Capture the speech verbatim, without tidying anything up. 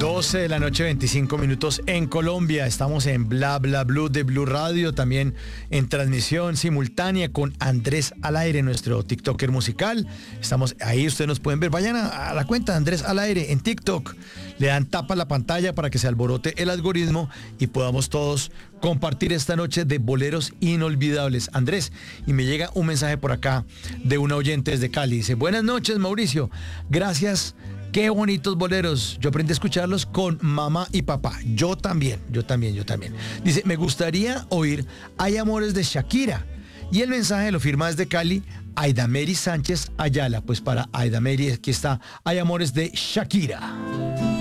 doce de la noche, veinticinco minutos en Colombia. Estamos en Bla Bla Blue de Blue Radio, también en transmisión simultánea con Andrés al Aire, nuestro TikToker musical. Estamos ahí, ustedes nos pueden ver. Vayan a, a la cuenta de Andrés al Aire en TikTok. Le dan tapa a la pantalla para que se alborote el algoritmo y podamos todos compartir esta noche de boleros inolvidables. Andrés, y me llega un mensaje por acá de una oyente desde Cali. Dice: buenas noches, Mauricio. Gracias. Qué bonitos boleros. Yo aprendí a escucharlos con mamá y papá. Yo también, yo también, yo también. Dice: me gustaría oír Hay Amores de Shakira. Y el mensaje lo firma desde Cali Aidameri Sánchez Ayala. Pues para Aidameri aquí está Hay Amores de Shakira.